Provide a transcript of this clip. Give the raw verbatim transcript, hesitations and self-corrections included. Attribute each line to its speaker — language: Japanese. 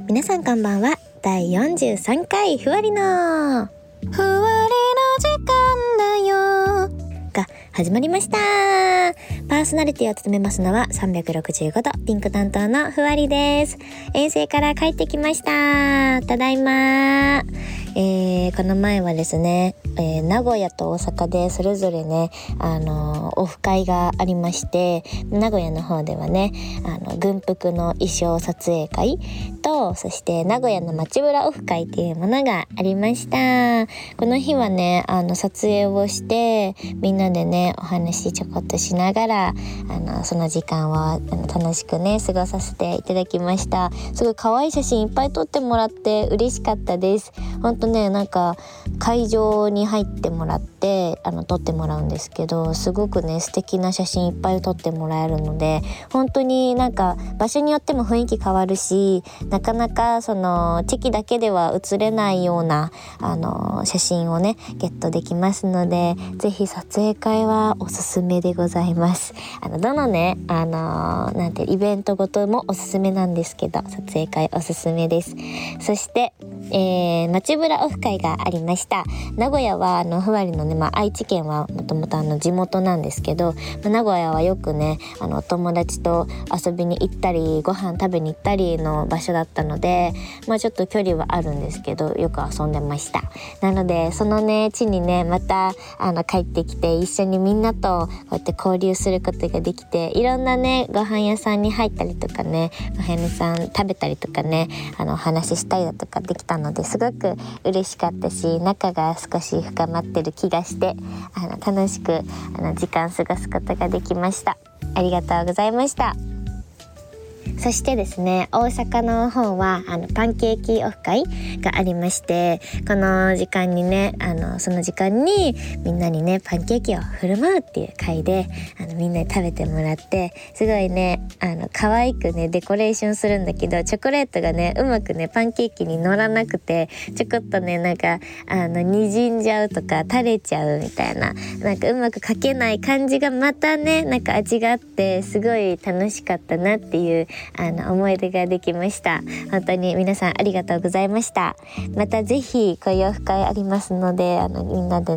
Speaker 1: 皆さんこんばんは。だいよんじゅうさんかいふわりのふわりの時間だよが始まりました。パーソナリティを務めますのはさんびゃくろくじゅうごどピンク担当のふわりです。遠征から帰ってきました。ただいま。えー、この前はですね、えー、名古屋と大阪でそれぞれね、あのー、オフ会がありまして、名古屋の方ではね、あの軍服の衣装撮影会と、そして名古屋の街ブラオフ会っていうものがありました。この日はね、あの撮影をしてみんなでねお話ちょこっとしながら、あのその時間をあの楽しくね過ごさせていただきました。すごい可愛い写真いっぱい撮ってもらって嬉しかったです。本当ね、なんか会場に入ってもらってあの撮ってもらうんですけど、すごくね素敵な写真いっぱい撮ってもらえるので、本当になんか場所によっても雰囲気変わるし、なかなかそのチェキだけでは写れないようなあの写真をねゲットできますので、ぜひ撮影会はおすすめでございます。あのどのねあのなんてイベントごともおすすめなんですけど、撮影会おすすめです。そして、えー、街ブラオフ会がありました。名古屋はあのふわりのね、まあ、愛知県はもともとあの地元なんですけど、まあ、名古屋はよくねあの友達と遊びに行ったりご飯食べに行ったりの場所だったので、まあちょっと距離はあるんですけどよく遊んでました。なのでそのね地にねまたあの帰ってきて、一緒にみんなとこうやって交流することができて、いろんなねご飯屋さんに入ったりとかね、ご飯屋さん食べたりとかね、あのお話ししたりだとかできたので、すごく嬉しかったし、仲が少し深まってる気がして、あの楽しくあの時間過ごすことができました。ありがとうございました。そしてですね、大阪の方はあのパンケーキオフ会がありまして、この時間にねあのその時間にみんなにねパンケーキを振る舞うっていう会で、あのみんなに食べてもらって、すごいねあの可愛くねデコレーションするんだけど、チョコレートがねうまくねパンケーキに乗らなくて、ちょこっとねなんかあの滲んじゃうとか垂れちゃうみたいな、なんかうまくかけない感じがまたねなんか味があって、すごい楽しかったなっていうあの思い出ができました。本当に皆さんありがとうございました。またぜひこういうオフ会ありますので、あのみんなで